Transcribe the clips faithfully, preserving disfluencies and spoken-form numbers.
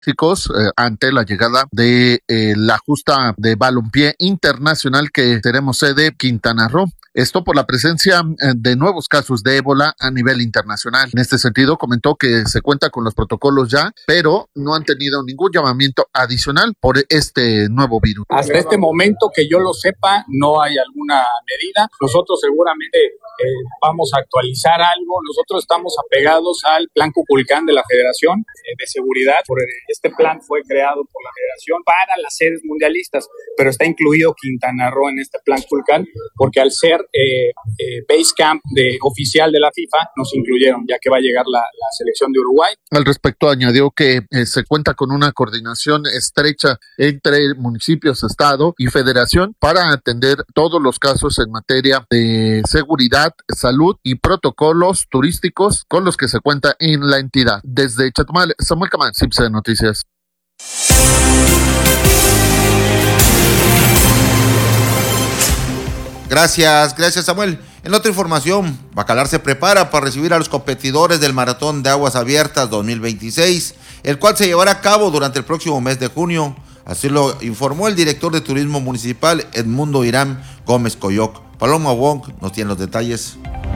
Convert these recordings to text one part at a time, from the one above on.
turísticos eh, ante la llegada de eh, la justa de balompié internacional que tenemos sede Quintana Roo. Esto por la presencia de nuevos casos de ébola a nivel internacional. En este sentido, comentó que se cuenta con los protocolos ya, pero no han tenido ningún llamamiento adicional por este nuevo virus. Hasta este momento, que yo lo sepa, no hay alguna medida. Nosotros seguramente eh, vamos a actualizar algo. Nosotros estamos apegados al Plan Cuculcán de la Federación eh, de Seguridad. Este plan fue creado por la Federación para las sedes mundialistas, pero está incluido Quintana Roo en este Plan Cuculcán, porque al ser Eh, eh, base camp de, oficial de la FIFA, nos incluyeron, ya que va a llegar la, la selección de Uruguay. Al respecto, añadió que eh, se cuenta con una coordinación estrecha entre municipios, estado y federación para atender todos los casos en materia de seguridad, salud y protocolos turísticos con los que se cuenta en la entidad. Desde Chetumal, Samuel Camán, C I P C Noticias. Gracias, gracias Samuel. En otra información, Bacalar se prepara para recibir a los competidores del Maratón de Aguas Abiertas dos mil veintiséis, el cual se llevará a cabo durante el próximo mes de junio. Así lo informó el director de Turismo Municipal, Edmundo Irán Gómez Coyoc. Paloma Wong nos tiene los detalles.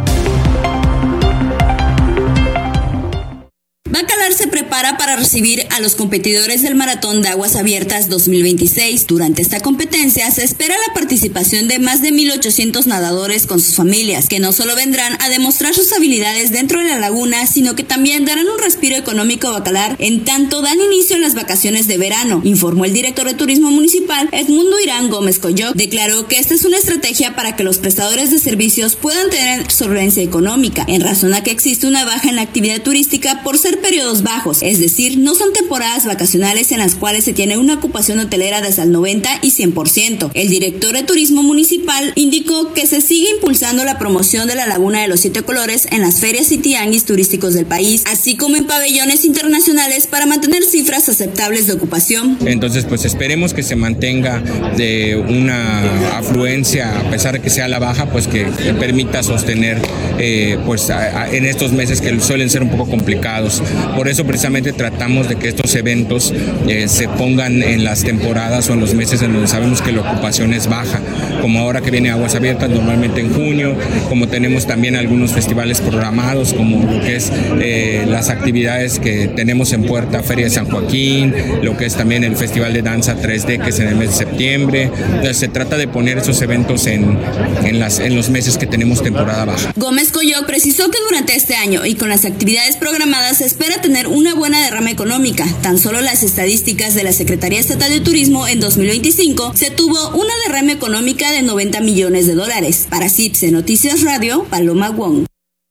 Bacalar se prepara para recibir a los competidores del Maratón de Aguas Abiertas dos mil veintiséis. Durante esta competencia se espera la participación de más de mil ochocientos nadadores con sus familias, que no solo vendrán a demostrar sus habilidades dentro de la laguna, sino que también darán un respiro económico a Bacalar en tanto dan inicio a las vacaciones de verano, informó el director de Turismo Municipal, Edmundo Irán Gómez Coyoc. Declaró que esta es una estrategia para que los prestadores de servicios puedan tener solvencia económica, en razón a que existe una baja en la actividad turística por ser periodos bajos, es decir, no son temporadas vacacionales en las cuales se tiene una ocupación hotelera desde el noventa y cien por ciento. El director de Turismo Municipal indicó que se sigue impulsando la promoción de la Laguna de los Siete Colores en las ferias y tianguis turísticos del país, así como en pabellones internacionales para mantener cifras aceptables de ocupación. Entonces, pues esperemos que se mantenga de una afluencia, a pesar de que sea la baja, pues que permita sostener eh, pues a, a, en estos meses que suelen ser un poco complicados. Por eso precisamente tratamos de que estos eventos eh, se pongan en las temporadas o en los meses en donde sabemos que la ocupación es baja, como ahora que viene Aguas Abiertas normalmente en junio, como tenemos también algunos festivales programados, como lo que es eh, las actividades que tenemos en puerta, Feria de San Joaquín, lo que es también el Festival de Danza tres D, que es en el mes de septiembre. Entonces se trata de poner esos eventos en, en, las, en los meses que tenemos temporada baja. Gómez Coyoc precisó que durante este año y con las actividades programadas se espera tener una buena derrama económica. Tan solo las estadísticas de la Secretaría Estatal de Turismo en dos mil veinticinco se tuvo una derrama económica de noventa millones de dólares. Para C I P C Noticias Radio, Paloma Wong.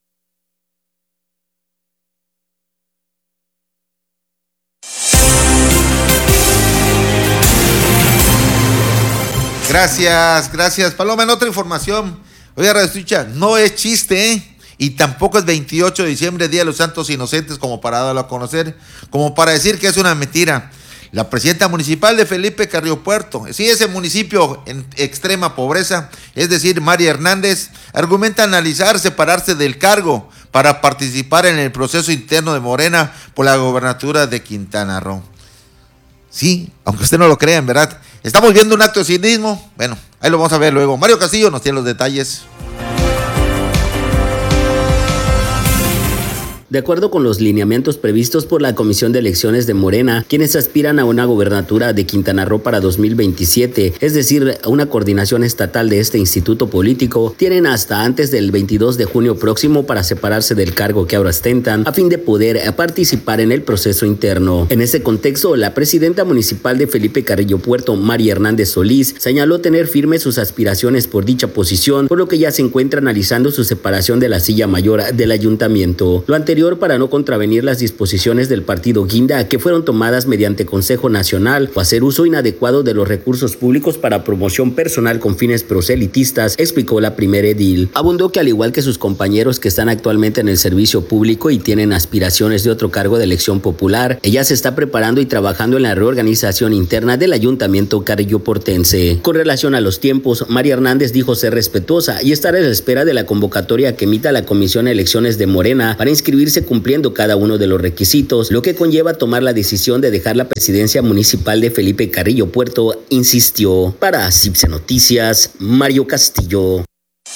Gracias, gracias Paloma. En otra información, oiga, Radio Escucha, no es chiste, ¿eh? Y tampoco es veintiocho de diciembre, Día de los Santos Inocentes, como para darlo a conocer, como para decir que es una mentira. La presidenta municipal de Felipe Carrillo Puerto, sí, ese municipio en extrema pobreza, es decir, María Hernández, argumenta analizar separarse del cargo para participar en el proceso interno de Morena por la gobernatura de Quintana Roo. Sí, aunque usted no lo crea, en verdad. Estamos viendo un acto de cinismo. Bueno, ahí lo vamos a ver luego. Mario Castillo nos tiene los detalles. De acuerdo con los lineamientos previstos por la Comisión de Elecciones de Morena, quienes aspiran a una gobernatura de Quintana Roo para dos mil veintisiete, es decir, a una coordinación estatal de este instituto político, tienen hasta antes del veintidós de junio próximo para separarse del cargo que ahora ostentan, a fin de poder participar en el proceso interno. En ese contexto, la presidenta municipal de Felipe Carrillo Puerto, María Hernández Solís, señaló tener firmes sus aspiraciones por dicha posición, por lo que ya se encuentra analizando su separación de la silla mayor del ayuntamiento. Lo anterior para no contravenir las disposiciones del partido Guinda, que fueron tomadas mediante Consejo Nacional, o hacer uso inadecuado de los recursos públicos para promoción personal con fines proselitistas, explicó la primera edil. Abundó que al igual que sus compañeros que están actualmente en el servicio público y tienen aspiraciones de otro cargo de elección popular, ella se está preparando y trabajando en la reorganización interna del ayuntamiento carrilloportense. Con relación a los tiempos, María Hernández dijo ser respetuosa y estar a la espera de la convocatoria que emita la Comisión de Elecciones de Morena para inscribirse seguirse cumpliendo cada uno de los requisitos, lo que conlleva tomar la decisión de dejar la presidencia municipal de Felipe Carrillo Puerto, insistió. Para CIPSE Noticias, Mario Castillo.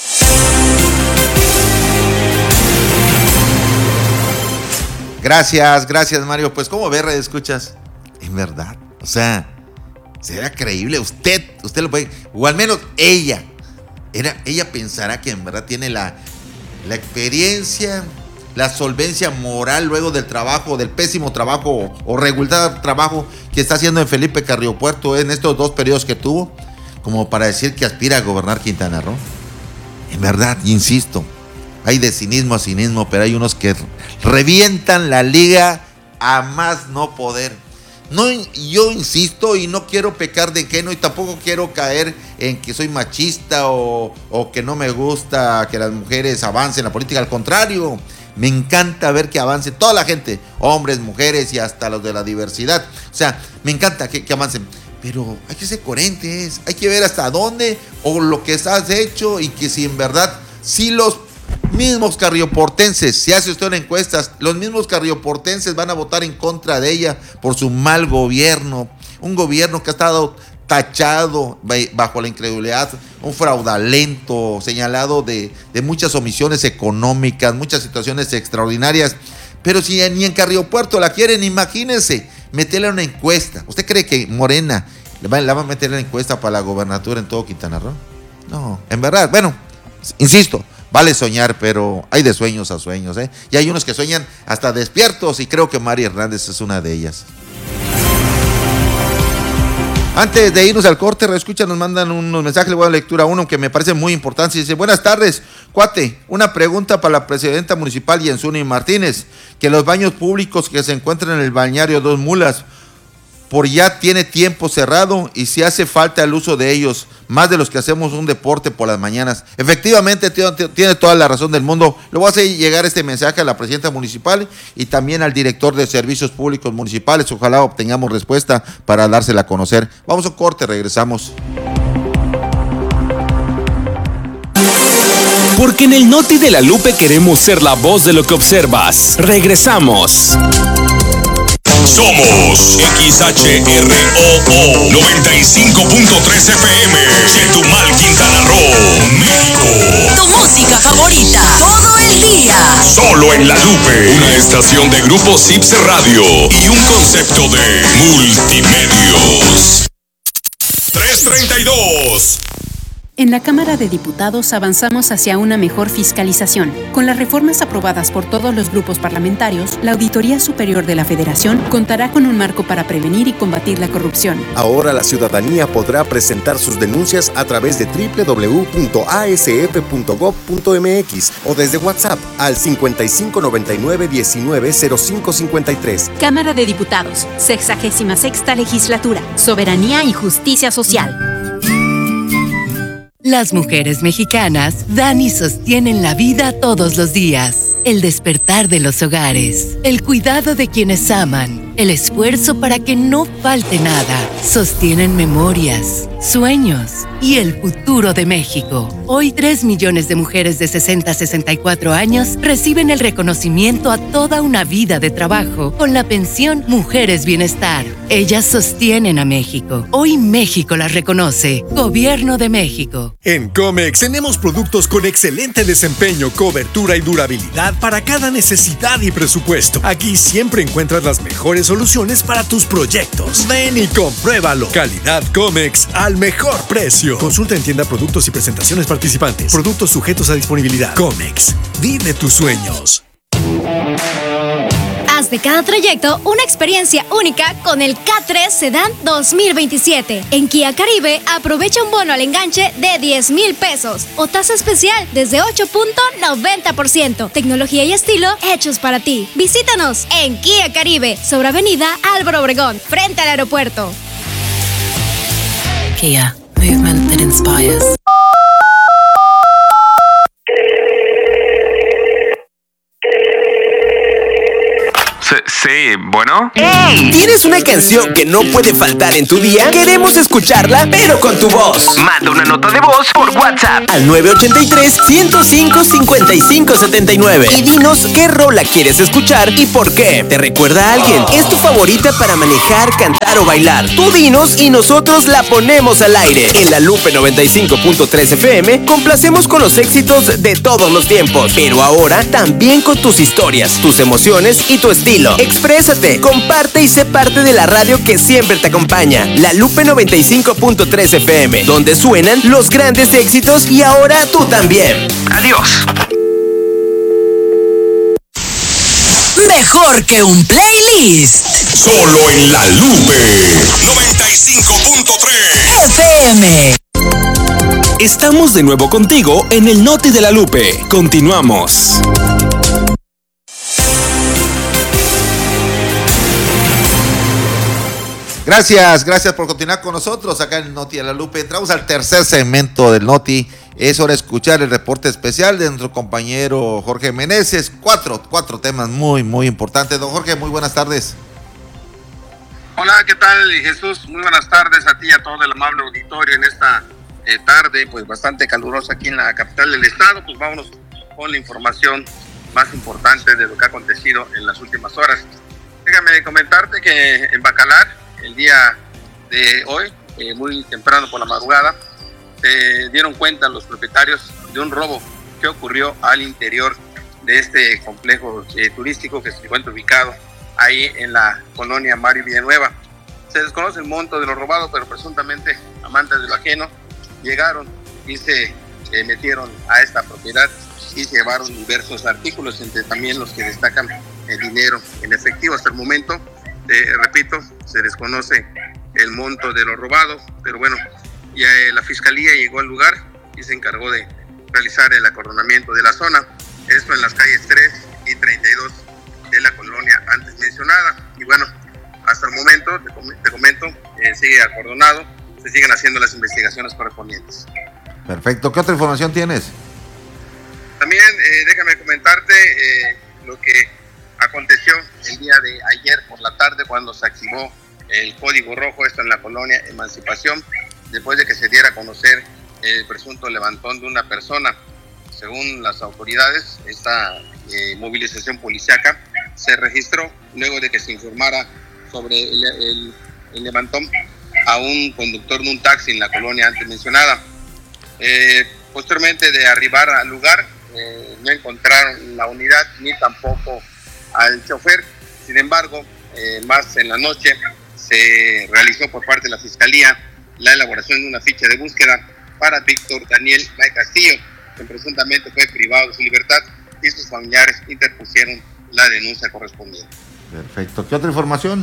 Gracias, gracias Mario. Pues ¿cómo ve, Radio Escuchas? En verdad, o sea, ¿será creíble? Usted, usted lo puede, o al menos ella, era, ella pensará que en verdad tiene la, la experiencia, la solvencia moral luego del trabajo, del pésimo trabajo o, o regular trabajo que está haciendo en Felipe Carrillo Puerto en estos dos periodos que tuvo, como para decir que aspira a gobernar Quintana Roo. En verdad, insisto, hay de cinismo a cinismo, pero hay unos que revientan la liga a más no poder. No, yo insisto y no quiero pecar de ingenuo y tampoco quiero caer en que soy machista o, o que no me gusta que las mujeres avancen en la política. Al contrario, me encanta ver que avance toda la gente, hombres, mujeres y hasta los de la diversidad. O sea, me encanta que, que avancen. Pero hay que ser coherentes, hay que ver hasta dónde o lo que has hecho y que si en verdad, si los mismos carrioportenses, si hace usted una encuesta, los mismos carrioportenses van a votar en contra de ella por su mal gobierno, un gobierno que ha estado tachado bajo la incredulidad, un fraudulento, señalado de, de muchas omisiones económicas, muchas situaciones extraordinarias. Pero si ni en Carrillo Puerto la quieren, imagínense, meterle una encuesta. ¿Usted cree que Morena la va a meter en la encuesta para la gobernatura en todo Quintana Roo? No, en verdad, bueno, insisto, vale soñar, pero hay de sueños a sueños, ¿eh? Y hay unos que sueñan hasta despiertos y creo que Mari Hernández es una de ellas. Antes de irnos al corte, reescucha, nos mandan unos mensajes, le voy a dar lectura a uno que me parece muy importante. Dice: buenas tardes, cuate, una pregunta para la presidenta municipal Yensuni Martínez, que los baños públicos que se encuentran en el balneario Dos Mulas, por ya tiene tiempo cerrado y si hace falta el uso de ellos, más de los que hacemos un deporte por las mañanas. Efectivamente, tiene toda la razón del mundo. Le voy a hacer llegar este mensaje a la presidenta municipal y también al director de servicios públicos municipales. Ojalá obtengamos respuesta para dársela a conocer. Vamos a un corte, regresamos. Porque en el Noti de la Lupe queremos ser la voz de lo que observas. Regresamos. Somos X H R O O noventa y cinco punto tres F M, Chetumal, Quintana Roo, México. Tu música favorita, todo el día. Solo en La Lupe, una estación de Grupo CIPSE Radio y un concepto de multimedios. tres treinta y dos. En la Cámara de Diputados avanzamos hacia una mejor fiscalización. Con las reformas aprobadas por todos los grupos parlamentarios, la Auditoría Superior de la Federación contará con un marco para prevenir y combatir la corrupción. Ahora la ciudadanía podrá presentar sus denuncias a través de doble u doble u doble u punto a s f punto gob punto m x o desde WhatsApp al cincuenta y cinco noventa y nueve diecinueve cero cinco cincuenta y tres. Cámara de Diputados, sexagésima sexta legislatura, soberanía y justicia social. Las mujeres mexicanas dan y sostienen la vida todos los días. El despertar de los hogares, el cuidado de quienes aman, el esfuerzo para que no falte nada. Sostienen memorias, sueños y el futuro de México. Hoy tres millones de mujeres de sesenta a sesenta y cuatro años reciben el reconocimiento a toda una vida de trabajo con la pensión Mujeres Bienestar. Ellas sostienen a México. Hoy México las reconoce. Gobierno de México. En Comex tenemos productos con excelente desempeño, cobertura y durabilidad para cada necesidad y presupuesto. Aquí siempre encuentras las mejores soluciones para tus proyectos. Ven y compruébalo. Calidad Comex al mejor precio. Consulta en tienda productos y presentaciones participantes. Productos sujetos a disponibilidad. Comex, vive tus sueños. Haz de cada trayecto una experiencia única con el K tres Sedan dos mil veintisiete. En Kia Caribe aprovecha un bono al enganche de diez mil pesos o tasa especial desde ocho punto noventa por ciento. Tecnología y estilo hechos para ti. Visítanos en Kia Caribe, sobre Avenida Álvaro Obregón, frente al aeropuerto. Kia, movement that inspires. Se, Sí, bueno. ¡Ey! ¿Tienes una canción que no puede faltar en tu día? Queremos escucharla, pero con tu voz. Manda una nota de voz por WhatsApp al nueve ocho tres, uno cero cinco, cinco cinco siete nueve y dinos qué rola quieres escuchar y por qué. ¿Te recuerda a alguien? ¿Es tu favorita para manejar, cantar o bailar? Tú dinos y nosotros la ponemos al aire. En la Lupe noventa y cinco punto tres F M complacemos con los éxitos de todos los tiempos, pero ahora también con tus historias, tus emociones y tu estilo. Exprésate, comparte y sé parte de la radio que siempre te acompaña. La Lupe noventa y cinco punto tres F M, donde suenan los grandes éxitos y ahora tú también. Adiós. Mejor que un playlist. Solo en La Lupe noventa y cinco punto tres F M. Estamos de nuevo contigo en el Noti de La Lupe. Continuamos. Gracias, gracias por continuar con nosotros acá en el Noti de La Lupe. Entramos al tercer segmento del Noti. Es hora de escuchar el reporte especial de nuestro compañero Jorge Meneses. Cuatro, cuatro temas muy, muy importantes. Don Jorge, muy buenas tardes. Hola, ¿qué tal, Jesús? Muy buenas tardes a ti y a todo el amable auditorio en esta eh, tarde, pues bastante calurosa aquí en la capital del estado. Pues vámonos con la información más importante de lo que ha acontecido en las últimas horas. Déjame comentarte que en Bacalar, el día de hoy, eh, muy temprano por la madrugada, se dieron cuenta los propietarios de un robo que ocurrió al interior de este complejo eh, turístico que se encuentra ubicado ahí en la colonia Mario Villanueva. Se desconoce el monto de lo robado, pero presuntamente amantes de lo ajeno llegaron y se eh, metieron a esta propiedad y se llevaron diversos artículos, entre también los que destacan el dinero en efectivo. Hasta el momento, eh, repito, se desconoce el monto de lo robado, pero bueno, ya eh, la fiscalía llegó al lugar y se encargó de realizar el acordonamiento de la zona, esto en las calles tres y treinta y dos de la colonia antes mencionada. Y bueno, hasta el momento, te, com- te comento, eh, sigue acordonado, se siguen haciendo las investigaciones correspondientes. Perfecto, ¿qué otra información tienes? También eh, déjame comentarte eh, lo que aconteció el día de ayer por la tarde cuando se activó el código rojo, esto en la colonia Emancipación, después de que se diera a conocer el presunto levantón de una persona. Según las autoridades, esta eh, movilización policíaca se registró luego de que se informara sobre el, el, el levantón a un conductor de un taxi en la colonia antes mencionada. Eh, posteriormente de arribar al lugar, eh, no encontraron la unidad ni tampoco al chofer. Sin embargo, eh, más en la noche se realizó por parte de la Fiscalía la elaboración de una ficha de búsqueda para Víctor Daniel May Castillo, quien presuntamente fue privado de su libertad, y sus familiares interpusieron la denuncia correspondiente. Perfecto, ¿qué otra información?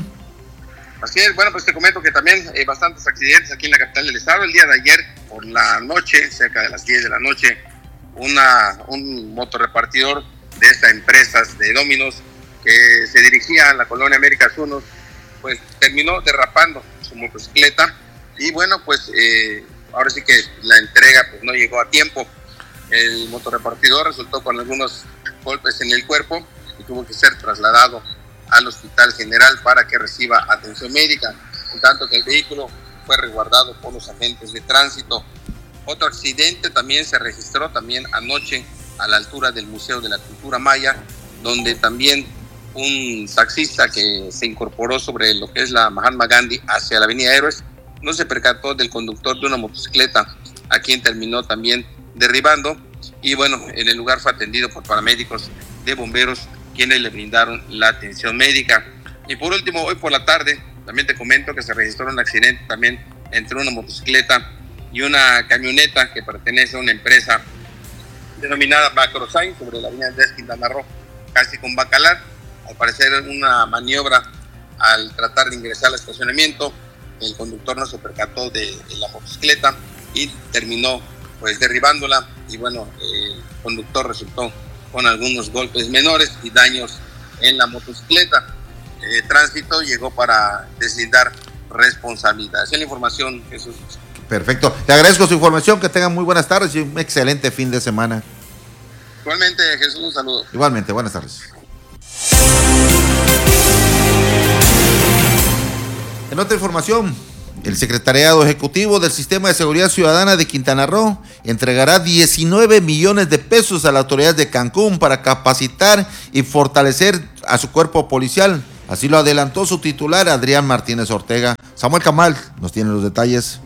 Así es, bueno, pues te comento que también hay bastantes accidentes aquí en la capital del estado. El día de ayer, por la noche, cerca de las diez de la noche, una, un motorrepartidor de estas empresas de Dominos que se dirigía a la colonia Américas uno, pues terminó derrapando su motocicleta y bueno, pues eh, ahora sí que la entrega pues no llegó a tiempo. El motorrepartidor resultó con algunos golpes en el cuerpo y tuvo que ser trasladado al Hospital General para que reciba atención médica, en tanto que el vehículo fue resguardado por los agentes de tránsito. Otro accidente también se registró también anoche a la altura del Museo de la Cultura Maya, donde también un taxista que se incorporó sobre lo que es la Mahatma Gandhi hacia la Avenida Héroes no se percató del conductor de una motocicleta, a quien terminó también derribando, y bueno, en el lugar fue atendido por paramédicos de bomberos, quienes le brindaron la atención médica. Y por último, hoy por la tarde, también te comento que se registró un accidente también entre una motocicleta y una camioneta que pertenece a una empresa denominada Macrosign sobre la avenida de Quintana Roo, casi con Bacalar. Al parecer una maniobra al tratar de ingresar al estacionamiento, el conductor no se percató de, de la motocicleta y terminó pues derribándola, y bueno, el conductor resultó con algunos golpes menores y daños en la motocicleta. Eh, tránsito llegó para deslindar responsabilidad. Esa es la información, Jesús. Perfecto, te agradezco su información, que tengan muy buenas tardes y un excelente fin de semana. Igualmente, Jesús, un saludo. Igualmente, buenas tardes. En otra información, el Secretariado Ejecutivo del Sistema de Seguridad Ciudadana de Quintana Roo entregará diecinueve millones de pesos a la autoridad de Cancún para capacitar y fortalecer a su cuerpo policial. Así lo adelantó su titular, Adrián Martínez Ortega. Samuel Camal nos tiene los detalles.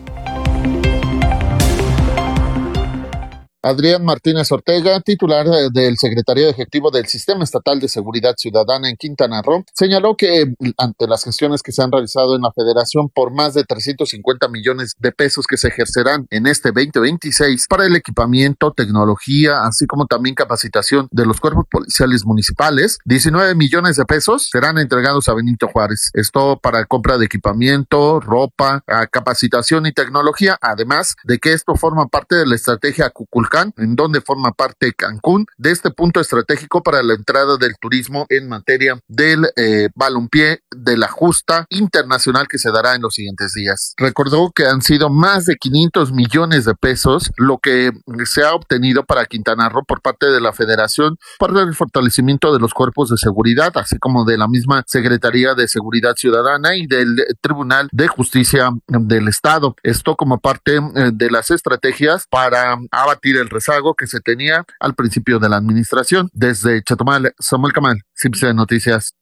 Adrián Martínez Ortega, titular del Secretariado Ejecutivo del Sistema Estatal de Seguridad Ciudadana en Quintana Roo, señaló que ante las gestiones que se han realizado en la Federación por más de trescientos cincuenta millones de pesos que se ejercerán en este veinte veintiséis para el equipamiento, tecnología, así como también capacitación de los cuerpos policiales municipales, diecinueve millones de pesos serán entregados a Benito Juárez. Esto para compra de equipamiento, ropa, capacitación y tecnología, además de que esto forma parte de la estrategia Cuculcán, en donde forma parte Cancún, de este punto estratégico para la entrada del turismo en materia del eh, balompié de la justa internacional que se dará en los siguientes días. Recordó que han sido más de quinientos millones de pesos lo que se ha obtenido para Quintana Roo por parte de la Federación para el fortalecimiento de los cuerpos de seguridad, así como de la misma Secretaría de Seguridad Ciudadana y del Tribunal de Justicia del Estado. Esto como parte eh, de las estrategias para abatir el rezago que se tenía al principio de la administración. Desde Chetumal, Samuel Camal, C I B C Noticias.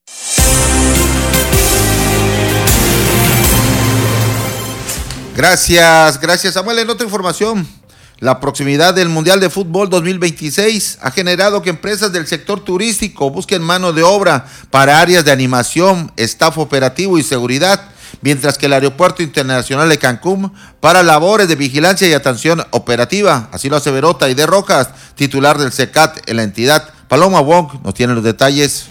Gracias, gracias Samuel. En otra información, la proximidad del Mundial de Fútbol dos mil veintiséis ha generado que empresas del sector turístico busquen mano de obra para áreas de animación, staff operativo y seguridad, mientras que el Aeropuerto Internacional de Cancún para labores de vigilancia y atención operativa. Así lo aseveró Taide Rojas, titular del CECAT en la entidad. Paloma Wong nos tiene los detalles.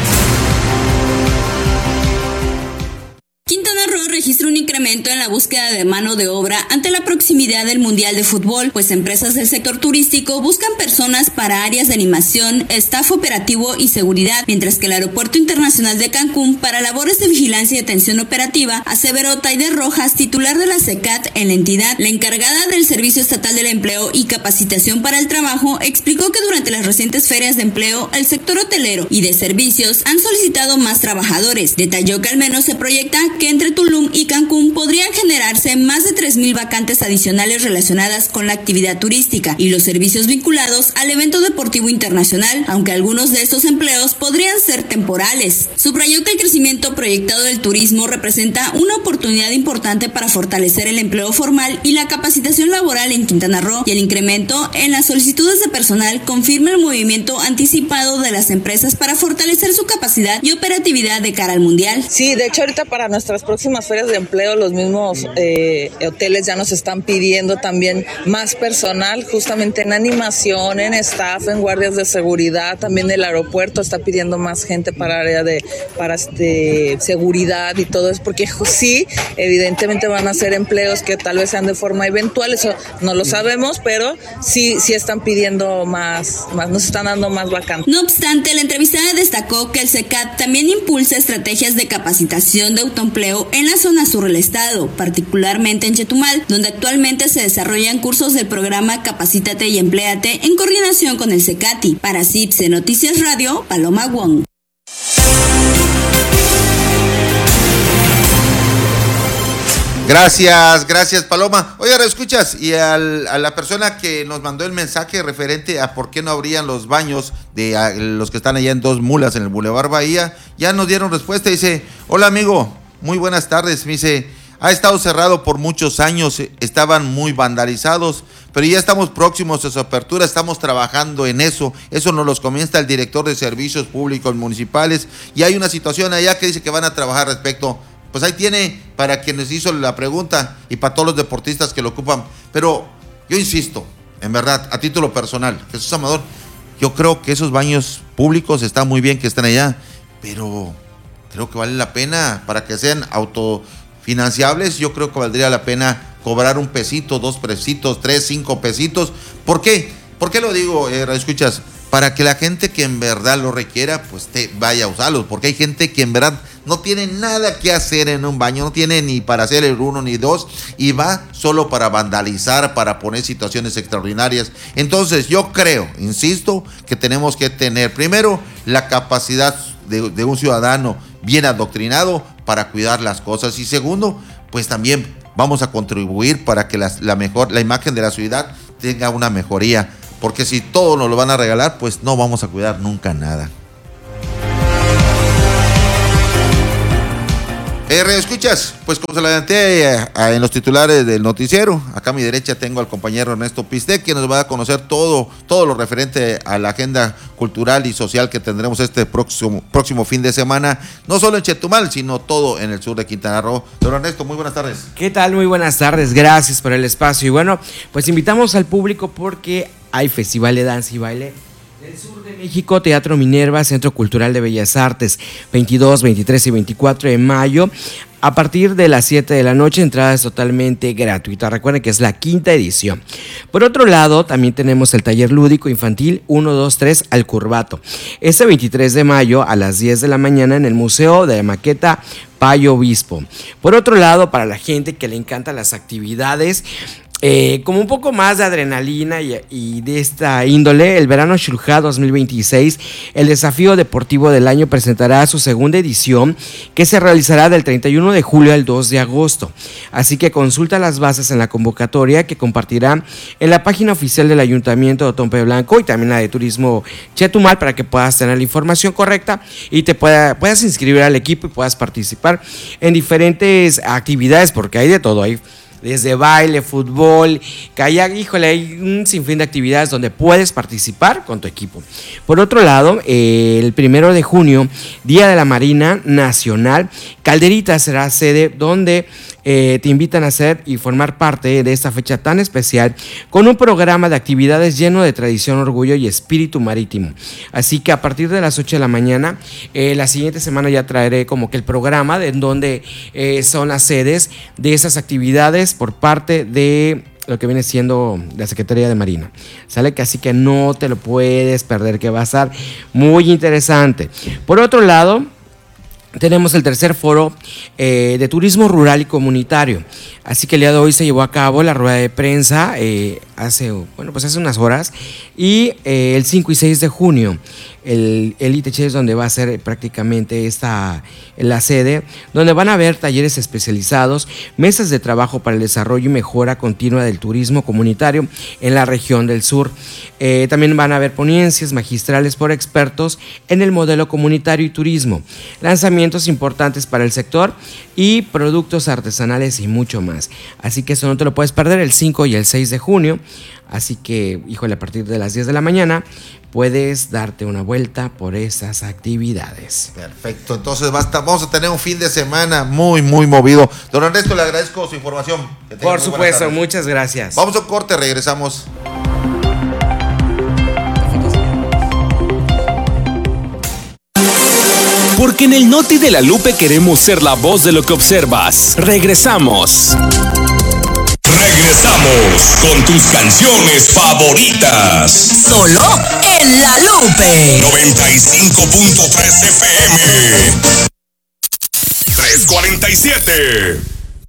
Registra un incremento en la búsqueda de mano de obra ante la proximidad del Mundial de Fútbol, pues empresas del sector turístico buscan personas para áreas de animación, staff operativo y seguridad, mientras que el Aeropuerto Internacional de Cancún para labores de vigilancia y atención operativa, aseveró Taide Rojas, titular de la CECAT en la entidad. La encargada del Servicio Estatal del Empleo y Capacitación para el Trabajo explicó que durante las recientes ferias de empleo, el sector hotelero y de servicios han solicitado más trabajadores. Detalló que al menos se proyecta que entre Tulum y Cancún podrían generarse más de tres mil vacantes adicionales relacionadas con la actividad turística y los servicios vinculados al evento deportivo internacional, aunque algunos de estos empleos podrían ser temporales. Subrayó que el crecimiento proyectado del turismo representa una oportunidad importante para fortalecer el empleo formal y la capacitación laboral en Quintana Roo, y el incremento en las solicitudes de personal confirma el movimiento anticipado de las empresas para fortalecer su capacidad y operatividad de cara al Mundial. Sí, de hecho ahorita para nuestras próximas ferias de empleo los mismos eh, hoteles ya nos están pidiendo también más personal, justamente en animación, en staff, en guardias de seguridad. También el aeropuerto está pidiendo más gente para área de para este, seguridad y todo eso, porque sí, evidentemente van a ser empleos que tal vez sean de forma eventual, eso no lo sabemos, pero sí, sí están pidiendo más, más, nos están dando más vacantes. No obstante, la entrevistada destacó que el CECAT también impulsa estrategias de capacitación de autoempleo en la zona sur del estado, particularmente en Chetumal, donde actualmente se desarrollan cursos del programa Capacítate y Empléate en coordinación con el CECATI. Para C I B C Noticias Radio, Paloma Wong. Gracias, gracias Paloma. Oye, ahora escuchas, y al, a la persona que nos mandó el mensaje referente a por qué no abrían los baños de a, los que están allá en Dos Mulas, en el Boulevard Bahía, ya nos dieron respuesta. Dice: hola amigo, muy buenas tardes. Me dice: ha estado cerrado por muchos años, estaban muy vandalizados, pero ya estamos próximos a su apertura, estamos trabajando en eso. Eso nos los comienza el director de Servicios Públicos Municipales, y hay una situación allá que dice que van a trabajar respecto. Pues ahí tiene para quien nos hizo la pregunta y para todos los deportistas que lo ocupan. Pero yo insisto, en verdad, a título personal, Jesús Amador, yo creo que esos baños públicos están muy bien que estén allá, pero creo que vale la pena para que sean autofinanciables. Yo creo que valdría la pena cobrar un pesito, dos pesitos, tres, cinco pesitos. ¿Por qué? ¿Por qué lo digo, eh, escuchas? Para que la gente que en verdad lo requiera, pues te vaya a usarlos, porque hay gente que en verdad no tiene nada que hacer en un baño, no tiene ni para hacer el uno ni dos, y va solo para vandalizar, para poner situaciones extraordinarias. Entonces yo creo, insisto, que tenemos que tener primero la capacidad de, de un ciudadano bien adoctrinado para cuidar las cosas. Y segundo, pues también vamos a contribuir para que la, la, mejor, la imagen de la ciudad tenga una mejoría. Porque si todo nos lo van a regalar, pues no vamos a cuidar nunca nada. Eh, ¿Escuchas? Pues como se lo adelanté eh, en los titulares del noticiero, acá a mi derecha tengo al compañero Ernesto Pistec, quien nos va a conocer todo, todo lo referente a la agenda cultural y social que tendremos este próximo, próximo fin de semana, no solo en Chetumal, sino todo en el sur de Quintana Roo. Don Ernesto, muy buenas tardes. ¿Qué tal? Muy buenas tardes, gracias por el espacio. Y bueno, pues invitamos al público porque hay Festival de Danza y Baile del Sur de México, Teatro Minerva, Centro Cultural de Bellas Artes, veintidós, veintitrés y veinticuatro de mayo, a partir de las siete de la noche, entrada es totalmente gratuita. Recuerden que es la quinta edición. Por otro lado, también tenemos el taller lúdico infantil uno, dos, tres al Curvato. Este veintitrés de mayo a las diez de la mañana en el Museo de la Maqueta Payo Obispo. Por otro lado, para la gente que le encantan las actividades, Eh, como un poco más de adrenalina y, y de esta índole, el Verano Xurjá dos mil veintiséis, el desafío deportivo del año, presentará su segunda edición, que se realizará del treinta y uno de julio al dos de agosto. Así que consulta las bases en la convocatoria que compartirá en la página oficial del Ayuntamiento de Otompe Blanco y también la de Turismo Chetumal, para que puedas tener la información correcta y te pueda, puedas inscribir al equipo y puedas participar en diferentes actividades, porque hay de todo, hay desde baile, fútbol, kayak, híjole, hay un sinfín de actividades donde puedes participar con tu equipo. Por otro lado, eh, el primero de junio, Día de la Marina Nacional, Calderita será sede donde eh, te invitan a hacer y formar parte de esta fecha tan especial con un programa de actividades lleno de tradición, orgullo y espíritu marítimo. Así que a partir de las ocho de la mañana, eh, la siguiente semana ya traeré como que el programa de donde eh, son las sedes de esas actividades por parte de lo que viene siendo la Secretaría de Marina. Sale que así que no te lo puedes perder, que va a estar muy interesante. Por otro lado, tenemos el tercer foro eh, de turismo rural y comunitario. Así que el día de hoy se llevó a cabo la rueda de prensa eh, hace, bueno, pues hace unas horas. Y eh, el cinco y seis de junio, el, el I T H es donde va a ser prácticamente esta, la sede, donde van a haber talleres especializados, mesas de trabajo para el desarrollo y mejora continua del turismo comunitario en la región del sur. Eh, también van a haber ponencias magistrales por expertos en el modelo comunitario y turismo, lanzamientos importantes para el sector y productos artesanales y mucho más. Así que eso no te lo puedes perder el cinco y el seis de junio. Así que, híjole, a partir de las diez de la mañana puedes darte una vuelta por esas actividades. Perfecto, entonces basta, vamos a tener un fin de semana muy, muy movido. Don Ernesto, le agradezco su información. Por supuesto, muchas gracias. Vamos a un corte, regresamos. Porque en el Noti de la Lupe queremos ser la voz de lo que observas. Regresamos. Regresamos con tus canciones favoritas. Solo en La Lupe. noventa y cinco punto tres F M. tres cuarenta y siete.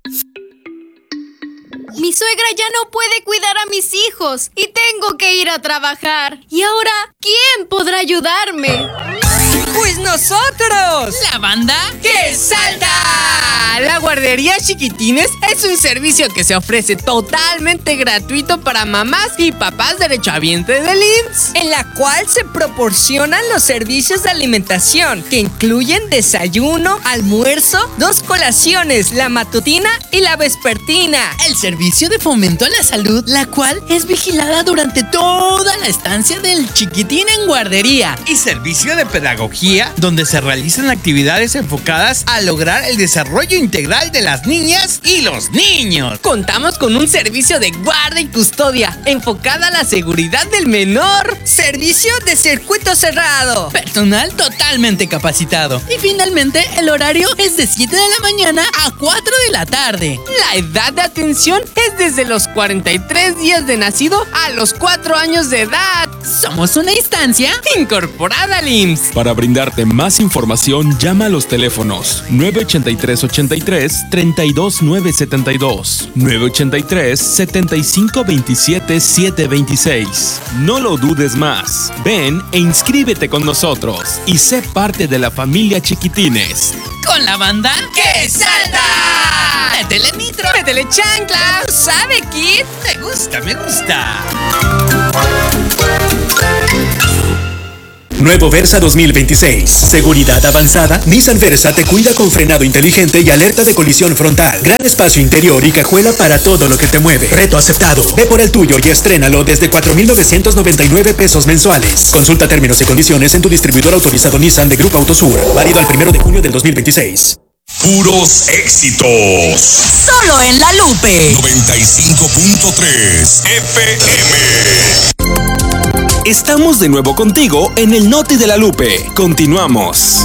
Mi suegra ya no puede cuidar a mis hijos y tengo que ir a trabajar. ¿Y ahora quién podrá ayudarme? ¡Pues nosotros! ¿La banda que salta! La guardería Chiquitines es un servicio que se ofrece totalmente gratuito para mamás y papás derechohabientes del I M S S, en la cual se proporcionan los servicios de alimentación que incluyen desayuno, almuerzo, dos colaciones, la matutina y la vespertina. El servicio de fomento a la salud, la cual es vigilada durante toda la estancia del chiquitín en guardería. Y servicio de pedagogía, donde se realizan actividades enfocadas a lograr el desarrollo integral de las niñas y los niños. Contamos con un servicio de guarda y custodia enfocada a la seguridad del menor. Servicio de circuito cerrado. Personal totalmente capacitado. Y finalmente, el horario es de siete de la mañana a cuatro de la tarde. La edad de atención es desde los cuarenta y tres días de nacido a los cuatro años de edad. Somos una instancia incorporada al I M S S. Para brindar brindarte más información, llama a los teléfonos nueve ochenta y tres ochenta y tres treinta y dos nueve setenta y dos, nueve ochenta y tres setenta y cinco veintisiete siete veintiséis. No lo dudes más. Ven e inscríbete con nosotros y sé parte de la familia Chiquitines. Con la banda que salta. Métele nitro, métele chancla. ¿Sabe, Kid? Me gusta, me gusta. Nuevo Versa dos mil veintiséis. Seguridad avanzada. Nissan Versa te cuida con frenado inteligente y alerta de colisión frontal. Gran espacio interior y cajuela para todo lo que te mueve. Reto aceptado. Ve por el tuyo y estrénalo desde cuatro mil novecientos noventa y nueve pesos mensuales. Consulta términos y condiciones en tu distribuidor autorizado Nissan de Grupo Autosur. Válido al primero de junio del dos mil veintiséis. Puros éxitos. Solo en La Lupe. noventa y cinco punto tres F M. Estamos de nuevo contigo en el Noti de la Lupe. Continuamos.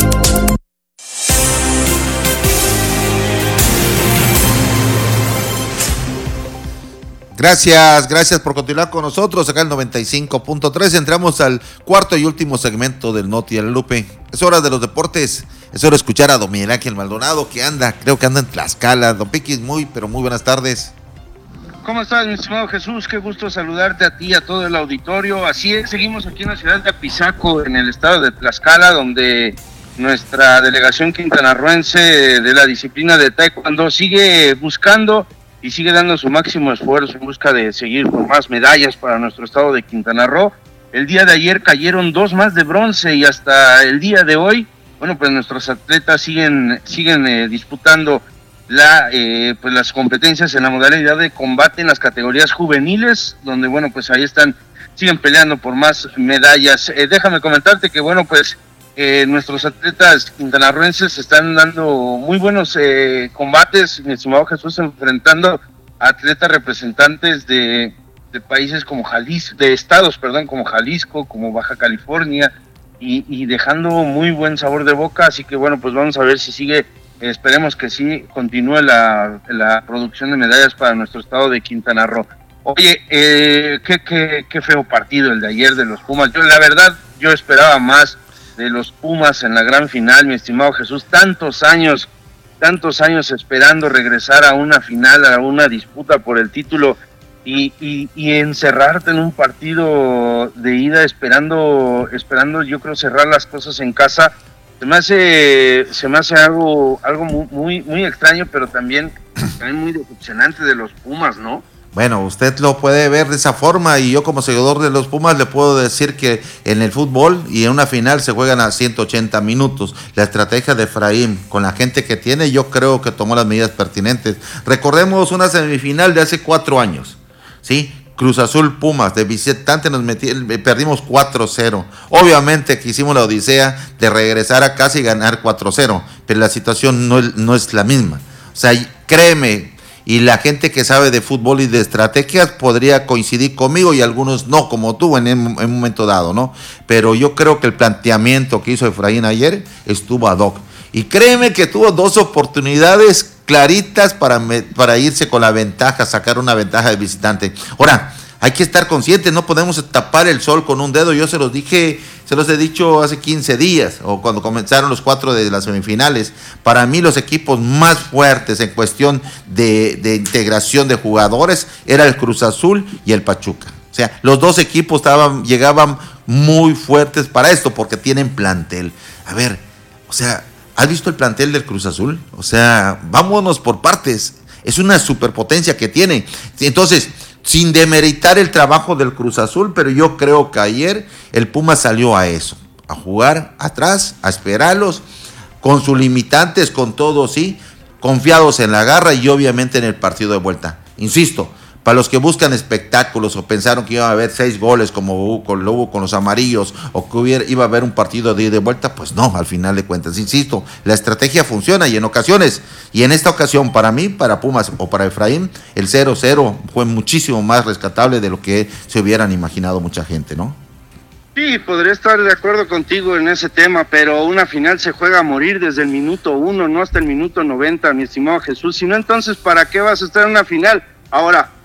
Gracias, gracias por continuar con nosotros acá en el noventa y cinco punto tres. Entramos al cuarto y último segmento del Noti de la Lupe. Es hora de los deportes. Es hora de escuchar a don Miguel Ángel Maldonado, que anda, creo que anda en Tlaxcala. Don Piquis, muy, pero muy buenas tardes. ¿Cómo estás, mi estimado Jesús? Qué gusto saludarte a ti y a todo el auditorio. Así es, seguimos aquí en la ciudad de Apizaco, en el estado de Tlaxcala, donde nuestra delegación quintanarroense de la disciplina de taekwondo sigue buscando y sigue dando su máximo esfuerzo en busca de seguir con más medallas para nuestro estado de Quintana Roo. El día de ayer cayeron dos más de bronce y hasta el día de hoy, bueno, pues nuestros atletas siguen, siguen eh, disputando La, eh, pues las competencias en la modalidad de combate en las categorías juveniles, donde bueno, pues ahí están, siguen peleando por más medallas. Eh, déjame comentarte que bueno, pues eh, nuestros atletas quintanarroenses están dando muy buenos eh, combates, mi estimado Jesús, enfrentando a atletas representantes de, de países como Jalisco, de estados, perdón, como Jalisco, como Baja California, y, y dejando muy buen sabor de boca, así que bueno, pues vamos a ver si sigue. Esperemos que sí continúe la, la producción de medallas para nuestro estado de Quintana Roo. Oye, eh, qué, qué, qué feo partido el de ayer de los Pumas. Yo, la verdad, yo esperaba más de los Pumas en la gran final, mi estimado Jesús. Tantos años, tantos años esperando regresar a una final, a una disputa por el título y, y, y encerrarte en un partido de ida esperando, esperando, yo creo, cerrar las cosas en casa. Se me hace, se me hace algo, algo muy, muy, muy extraño, pero también, también muy decepcionante de los Pumas, ¿no? Bueno, usted lo puede ver de esa forma y yo como seguidor de los Pumas le puedo decir que en el fútbol y en una final se juegan a ciento ochenta minutos. La estrategia de Efraín con la gente que tiene, yo creo que tomó las medidas pertinentes. Recordemos una semifinal de hace cuatro años, ¿sí? Cruz Azul Pumas, de visitante nos metí, perdimos cuatro cero. Obviamente que hicimos la odisea de regresar a casa y ganar cuatro cero, pero la situación no, no es la misma. O sea, créeme, y la gente que sabe de fútbol y de estrategias podría coincidir conmigo y algunos no, como tú en, en un momento dado, ¿no? Pero yo creo que el planteamiento que hizo Efraín ayer estuvo ad hoc. Y créeme que tuvo dos oportunidades claritas para, me, para irse con la ventaja, sacar una ventaja de visitante. Ahora, hay que estar conscientes, no podemos tapar el sol con un dedo. Yo se los dije, se los he dicho hace quince días, o cuando comenzaron los cuatro de las semifinales. Para mí los equipos más fuertes en cuestión de, de integración de jugadores era el Cruz Azul y el Pachuca. O sea, los dos equipos estaban, llegaban muy fuertes para esto, porque tienen plantel. A ver, o sea, ¿has visto el plantel del Cruz Azul? O sea, vámonos por partes. Es una superpotencia que tiene. Entonces, sin demeritar el trabajo del Cruz Azul, pero yo creo que ayer el Puma salió a eso, a jugar atrás, a esperarlos, con sus limitantes, con todo, sí, confiados en la garra y obviamente en el partido de vuelta. Insisto, para los que buscan espectáculos o pensaron que iba a haber seis goles como hubo con, hubo con los amarillos o que hubiera, iba a haber un partido de ida y vuelta, pues no, al final de cuentas, insisto, la estrategia funciona y en ocasiones, y en esta ocasión para mí, para Pumas o para Efraín, el cero cero fue muchísimo más rescatable de lo que se hubieran imaginado mucha gente, ¿no? Sí, podría estar de acuerdo contigo en ese tema, pero una final se juega a morir desde el minuto uno, no hasta el minuto noventa, mi estimado Jesús, si no, entonces, ¿para qué vas a estar en una final? Ahora,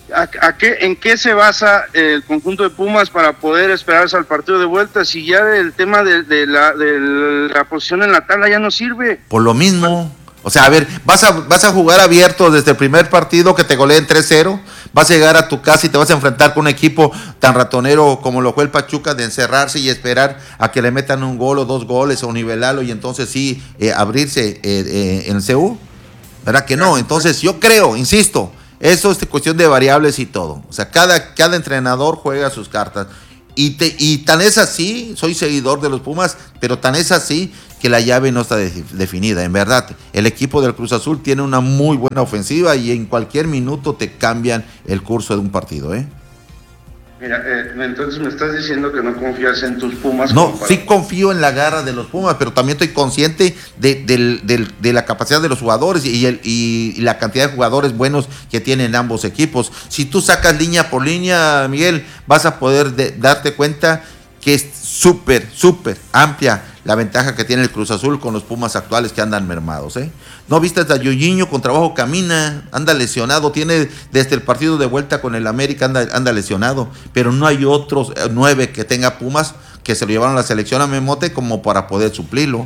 ¿A, a qué, ¿En qué se basa el conjunto de Pumas para poder esperarse al partido de vuelta? Si ya el tema de, de, la, de la posición en la tabla ya no sirve. Por lo mismo. O sea, a ver, vas a, vas a jugar abierto desde el primer partido que te goleen tres cero, vas a llegar a tu casa y te vas a enfrentar con un equipo tan ratonero como lo fue el Pachuca, de encerrarse y esperar a que le metan un gol o dos goles o nivelarlo y entonces sí eh, abrirse eh, eh, en C U. ¿Verdad que no? Entonces yo creo, insisto, eso es cuestión de variables y todo. O sea, cada, cada entrenador juega sus cartas. Y, te, y tan es así, soy seguidor de los Pumas, pero tan es así que la llave no está de, definida. En verdad, el equipo del Cruz Azul tiene una muy buena ofensiva y en cualquier minuto te cambian el curso de un partido, ¿eh? Mira, eh, entonces me estás diciendo que no confías en tus Pumas. No, para... sí confío en la garra de los Pumas, pero también estoy consciente de, de, de, de la capacidad de los jugadores y, el, y, y la cantidad de jugadores buenos que tienen ambos equipos. Si tú sacas línea por línea, Miguel, vas a poder de, darte cuenta que es súper, súper amplia la ventaja que tiene el Cruz Azul con los Pumas actuales que andan mermados, ¿eh? ¿No viste a Yuyiño con trabajo camina? Anda lesionado, tiene desde el partido de vuelta con el América, anda, anda lesionado, pero no hay otros eh, nueve que tenga Pumas que se lo llevaron a la selección a Memote como para poder suplirlo,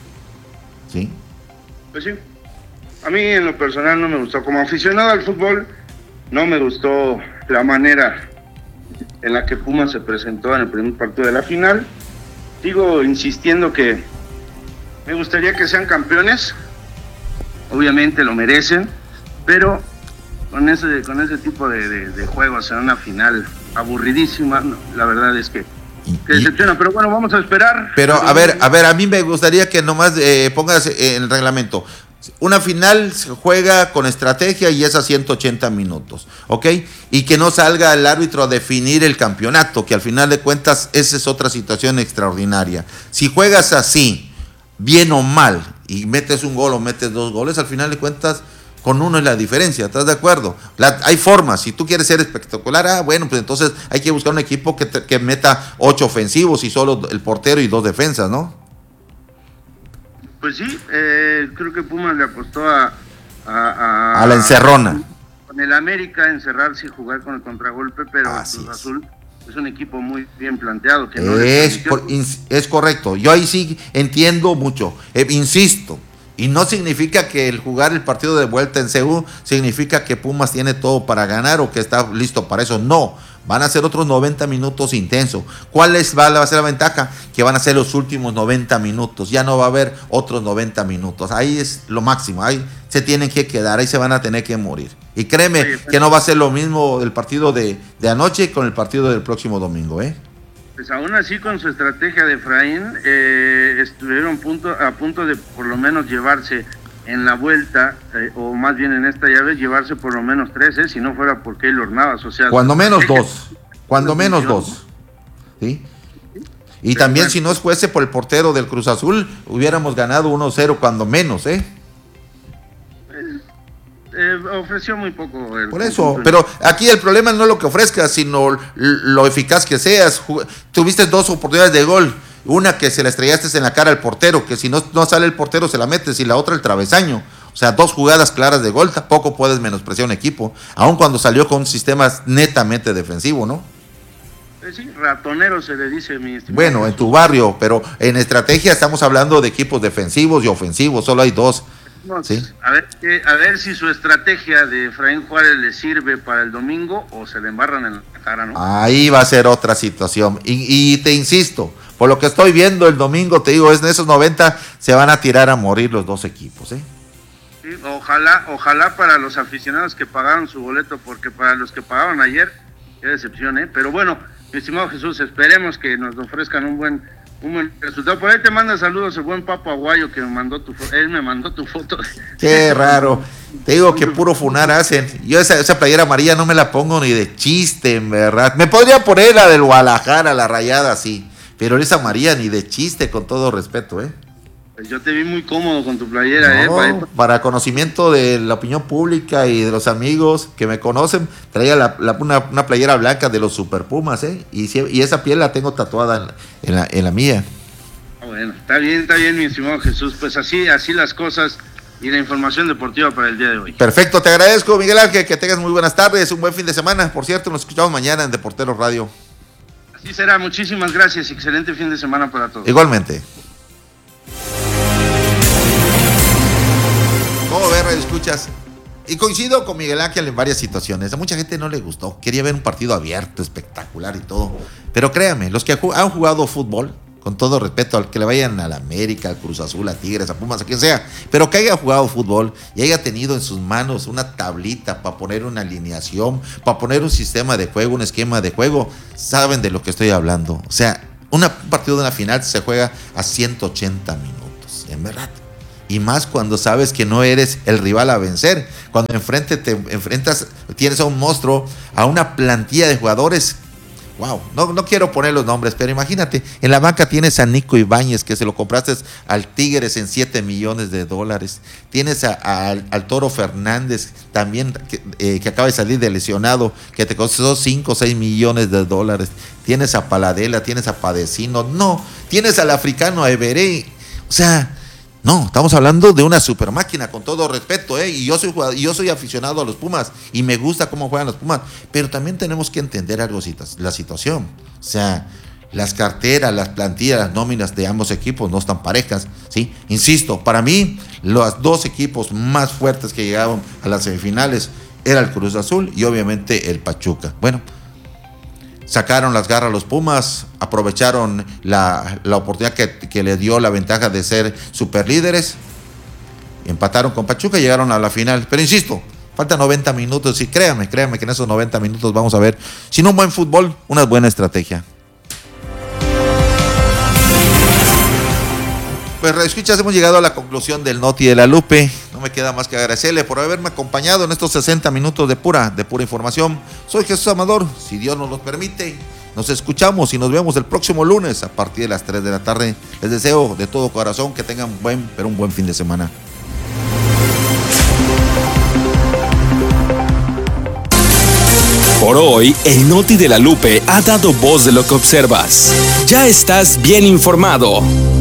¿sí? Pues sí, a mí en lo personal no me gustó, como aficionado al fútbol, no me gustó la manera en la que Pumas se presentó en el primer partido de la final. Sigo insistiendo que me gustaría que sean campeones, obviamente lo merecen, pero con ese con ese tipo de, de, de juegos en una final aburridísima, no, la verdad es que, que decepciona, pero bueno, vamos a esperar. Pero a ver, a ver, a mí me gustaría que nomás eh, pongas en el reglamento. Una final se juega con estrategia y es a ciento ochenta minutos, ¿ok? Y que no salga el árbitro a definir el campeonato, que al final de cuentas esa es otra situación extraordinaria. Si juegas así, bien o mal, y metes un gol o metes dos goles, al final de cuentas con uno es la diferencia, ¿estás de acuerdo? La, hay formas, si tú quieres ser espectacular, ah, bueno, pues entonces hay que buscar un equipo que, te, que meta ocho ofensivos y solo el portero y dos defensas, ¿no? Pues sí, eh, creo que Pumas le apostó a, a, a... A la encerrona. Con el América, encerrarse y jugar con el contragolpe, pero Cruz Azul es un equipo muy bien planteado. Que no es, por, es correcto, yo ahí sí entiendo mucho, eh, insisto, y no significa que el jugar el partido de vuelta en C U significa que Pumas tiene todo para ganar o que está listo para eso, no. Van a ser otros noventa minutos intensos. ¿Cuál es, va, va a ser la ventaja? Que van a ser los últimos noventa minutos. Ya no va a haber otros noventa minutos. Ahí es lo máximo. Ahí se tienen que quedar. Ahí se van a tener que morir. Y créeme Oye, pues, que no va a ser lo mismo el partido de, de anoche con el partido del próximo domingo, ¿eh? Pues aún así con su estrategia de Efraín, eh, estuvieron punto, a punto de por lo menos llevarse en la vuelta, eh, o más bien en esta llave, llevarse por lo menos tres, eh, si no fuera por Keylor Navas, o sea... Cuando menos dos, cuando menos dos, ¿sí? Y Pero también bueno. Si no fuese por el portero del Cruz Azul, hubiéramos ganado uno cero cuando menos, ¿eh? Eh, ofreció muy poco. El por eso, pero aquí el problema no es lo que ofrezcas, sino lo eficaz que seas. Tuviste dos oportunidades de gol. Una que se la estrellaste en la cara al portero, que si no, no sale el portero se la metes, y la otra el travesaño. O sea, dos jugadas claras de gol, tampoco puedes menospreciar un equipo, aun cuando salió con un sistema netamente defensivo, ¿no? Eh, sí, ratonero se le dice, mi estimado. Bueno, en tu barrio, pero en estrategia estamos hablando de equipos defensivos y ofensivos, solo hay dos. No, ¿sí? a, ver, eh, a ver si su estrategia de Efraín Juárez le sirve para el domingo o se le embarran en la cara, ¿no? Ahí va a ser otra situación. Y, y te insisto, por lo que estoy viendo el domingo, te digo, es en esos noventa se van a tirar a morir los dos equipos, ¿eh? Sí, ojalá, ojalá para los aficionados que pagaron su boleto, porque para los que pagaron ayer, qué decepción, ¿eh? Pero bueno, mi estimado Jesús, esperemos que nos ofrezcan un buen un buen resultado. Por ahí te manda saludos el buen Papo Aguayo, que me mandó tu foto. Él me mandó tu foto. Qué raro. Te digo que puro funar hacen. Yo esa, esa playera amarilla no me la pongo ni de chiste, en verdad. Me podría poner la del Guadalajara, la rayada, sí. Pero esa amarilla ni de chiste, con todo respeto, ¿eh? Pues yo te vi muy cómodo con tu playera, no, ¿eh? Para, para conocimiento de la opinión pública y de los amigos que me conocen, traía la, la, una, una playera blanca de los Super Pumas, ¿eh? Y, y esa piel la tengo tatuada en la, en la, en la mía. Bueno, está bien, está bien, mi estimado Jesús. Pues así, así las cosas. y la información deportiva para el día de hoy. Perfecto, te agradezco, Miguel Ángel, que tengas muy buenas tardes, un buen fin de semana. Por cierto, nos escuchamos mañana en Deporteros Radio. Así será, muchísimas gracias, excelente fin de semana para todos. Igualmente. ¿Cómo ves, Radio Escuchas? Y coincido con Miguel Ángel en varias situaciones. A mucha gente no le gustó, quería ver un partido abierto, espectacular y todo. Pero créanme, los que han jugado fútbol, con todo respeto al que le vayan a la América, al Cruz Azul, a Tigres, a Pumas, a quien sea, pero que haya jugado fútbol y haya tenido en sus manos una tablita para poner una alineación, para poner un sistema de juego, un esquema de juego, saben de lo que estoy hablando. O sea, una, un partido de una final se juega a ciento ochenta minutos, en verdad. Y más cuando sabes que no eres el rival a vencer, cuando enfrente te enfrentas, tienes a un monstruo, a una plantilla de jugadores. Wow, no, no quiero poner los nombres, pero imagínate, en la banca tienes a Nico Ibáñez, que se lo compraste al Tigres en siete millones de dólares. Tienes a, a, al, al Toro Fernández, también que, eh, que acaba de salir de lesionado, que te costó cinco o seis millones de dólares. Tienes a Paladela, tienes a Padecino, no, tienes al africano a Everé. O sea, no, estamos hablando de una super máquina, con todo respeto, ¿eh? Y yo soy jugador, yo soy aficionado a los Pumas y me gusta cómo juegan los Pumas, pero también tenemos que entender algo, la situación. O sea, las carteras, las plantillas, las nóminas de ambos equipos no están parejas, ¿sí? Insisto, para mí, los dos equipos más fuertes que llegaron a las semifinales era el Cruz Azul y obviamente el Pachuca. Bueno, sacaron las garras los Pumas, aprovecharon la, la oportunidad que, que le dio la ventaja de ser superlíderes, empataron con Pachuca y llegaron a la final. Pero insisto, faltan noventa minutos y créanme, créanme que en esos noventa minutos vamos a ver, si no un buen fútbol, una buena estrategia. Pues escuchas, hemos llegado a la conclusión del Noti de la Lupe. No me queda más que agradecerle por haberme acompañado en estos sesenta minutos de pura, de pura información. Soy Jesús Amador, si Dios nos lo permite, nos escuchamos y nos vemos el próximo lunes a partir de las tres de la tarde. Les deseo de todo corazón que tengan un buen, pero un buen fin de semana. Por hoy, el Noti de la Lupe ha dado voz de lo que observas. Ya estás bien informado.